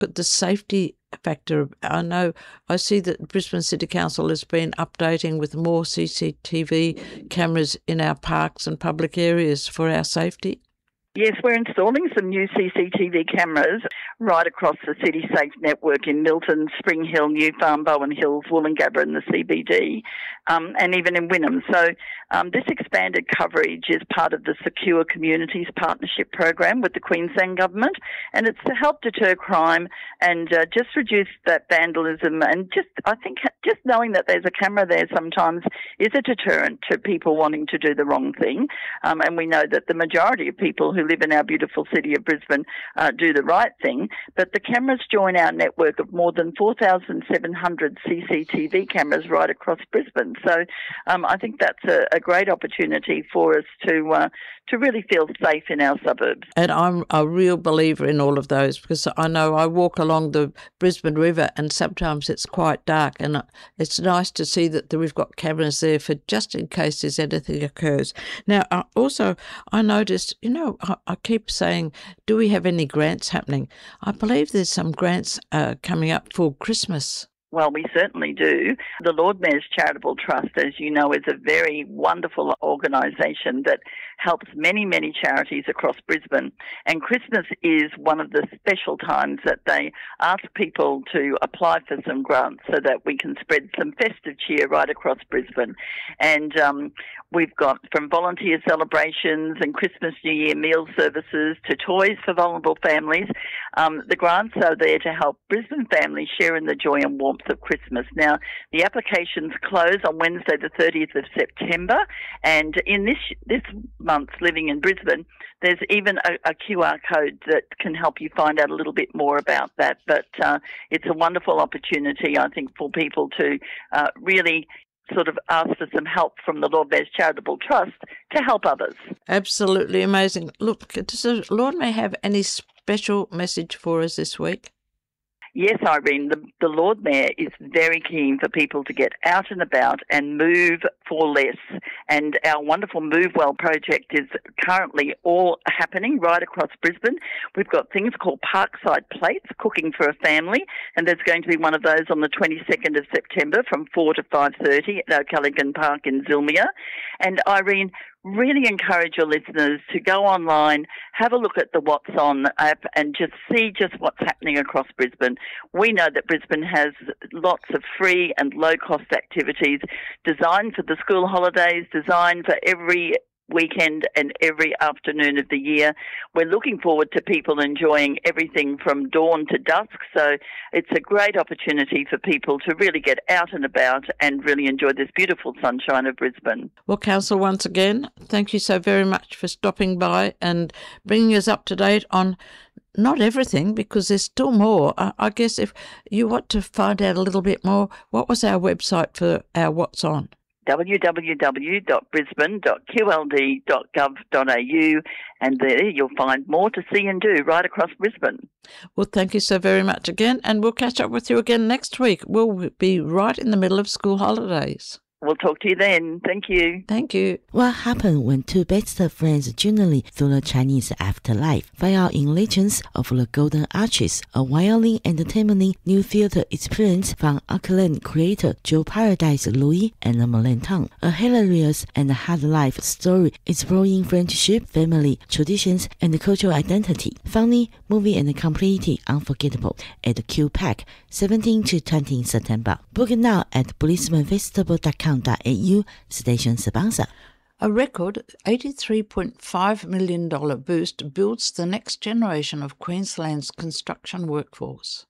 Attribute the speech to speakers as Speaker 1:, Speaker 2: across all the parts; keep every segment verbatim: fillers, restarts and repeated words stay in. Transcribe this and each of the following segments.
Speaker 1: at the safety factor. I know I see that Brisbane City Council has been updating with more C C T V cameras in our parks and public areas for our safety.
Speaker 2: Yes, we're installing some new C C T V cameras right across the City Safe network in Milton, Spring Hill, New Farm, Bowen Hills, Woolloongabba and the C B D, um, and even in Wynnum. So um, this expanded coverage is part of the Secure Communities Partnership Program with the Queensland Government, and it's to help deter crime and uh, just reduce that vandalism. And just, I think, just knowing that there's a camera there sometimes is a deterrent to people wanting to do the wrong thing. Um, and we know that the majority of people who who live in our beautiful city of Brisbane uh, do the right thing, but the cameras join our network of more than four thousand seven hundred C C T V cameras right across Brisbane. So um, I think that's a, a great opportunity for us to uh, to really feel safe in our suburbs.
Speaker 1: And I'm a real believer in all of those, because I know I walk along the Brisbane River and sometimes it's quite dark, and it's nice to see that we've got cameras there for just in case there's anything occurs. Now, uh, also, I noticed, you know, I, I keep saying, do we have any grants happening? I believe there's some grants uh, coming up for Christmas.
Speaker 2: Well, we certainly do. The Lord Mayor's Charitable Trust, as you know, is a very wonderful organisation that helps many, many charities across Brisbane. And Christmas is one of the special times that they ask people to apply for some grants so that we can spread some festive cheer right across Brisbane. And um, we've got from volunteer celebrations and Christmas, New Year meal services to toys for vulnerable families. Um, the grants are there to help Brisbane families share in the joy and warmth of Christmas. Now, the applications close on Wednesday the thirtieth of September, and in this this month, Living in Brisbane, there's even a, a Q R code that can help you find out a little bit more about that. But uh, it's a wonderful opportunity, I think, for people to uh, really sort of ask for some help from the Lord Mayor's Charitable Trust to help others.
Speaker 1: Absolutely amazing. Look, does the Lord Mayor have any special message for us this week?
Speaker 2: Yes, Irene, the, the Lord Mayor is very keen for people to get out and about and move for less. And our wonderful Move Well project is currently all happening right across Brisbane. We've got things called Parkside Plates, cooking for a family, and there's going to be one of those on the twenty-second of September from four to five thirty at O'Callaghan Park in Zilmia. And Irene, really encourage your listeners to go online, have a look at the What's On app and just see just what's happening across Brisbane. We know that Brisbane has lots of free and low-cost activities designed for the school holidays, designed for every weekend and every afternoon of the year. We're looking forward to people enjoying everything from dawn to dusk, so it's a great opportunity for people to really get out and about and really enjoy this beautiful sunshine of Brisbane.
Speaker 1: Well, Council, once again, thank you so very much for stopping by and bringing us up to date on not everything, because there's still more. I, I guess if you want to find out a little bit more, what was our website for our What's On?
Speaker 2: w w w dot brisbane dot q l d dot gov dot a u, and there you'll find more to see and do right across Brisbane.
Speaker 1: Well, thank you so very much again, and we'll catch up with you again next week. We'll be right in the middle of school holidays.
Speaker 2: We'll talk to you then. Thank you.
Speaker 1: Thank you.
Speaker 3: What happened when two best friends journey through the Chinese afterlife? Find out in Legends of the Golden Arches, a wildly entertaining new theater experience from acclaimed creator Joe Paradise Louis and Melan Tang. A hilarious and hard life story exploring friendship, family, traditions, and cultural identity. Funny, movie, and completely unforgettable at Q PAC, seventeenth to twentieth September. Book it now at brisbane festival dot com. .au, station sponsor.
Speaker 1: A record eighty-three point five million dollars boost builds the next generation of Queensland's construction workforce.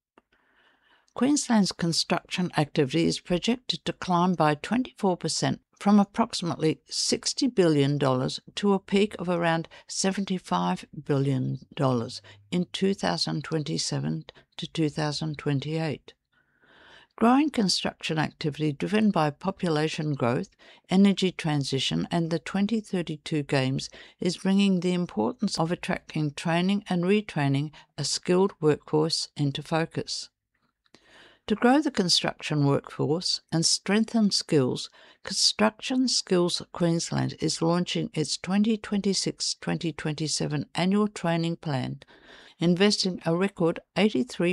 Speaker 1: Queensland's construction activity is projected to climb by twenty-four percent from approximately sixty billion dollars to a peak of around seventy-five billion dollars in two thousand twenty-seven to two thousand twenty-eight. Growing construction activity driven by population growth, energy transition and the twenty thirty-two Games is bringing the importance of attracting training and retraining a skilled workforce into focus. To grow the construction workforce and strengthen skills, Construction Skills Queensland is launching its twenty twenty-six to twenty twenty-seven annual training plan, investing a record eighty-three